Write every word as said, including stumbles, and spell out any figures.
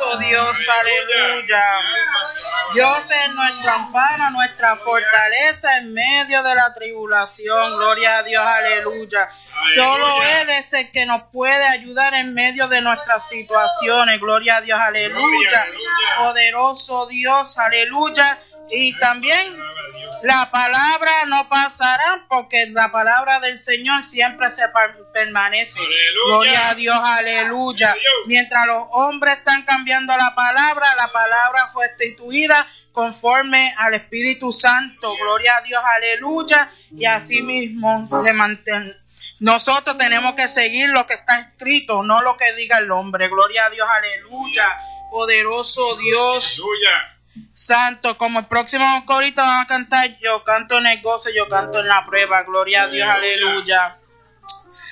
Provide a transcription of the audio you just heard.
Poderoso Dios, aleluya. Dios es nuestro amparo, nuestra fortaleza en medio de la tribulación. Gloria a Dios, aleluya. Solo Él es el que nos puede ayudar en medio de nuestras situaciones. Gloria a Dios, aleluya. Poderoso Dios, aleluya. Y también la palabra no pasará, porque la palabra del Señor siempre se permanece. Aleluya. Gloria a Dios, aleluya. Mientras los hombres están cambiando la palabra, la palabra fue instituida conforme al Espíritu Santo. Gloria a Dios, aleluya. Y así mismo se mantiene. Nosotros tenemos que seguir lo que está escrito, no lo que diga el hombre. Gloria a Dios, aleluya. Poderoso Dios. Aleluya. Santo, como el próximo corito van a cantar, yo canto en el gozo, yo canto en la prueba. Gloria a Dios, aleluya.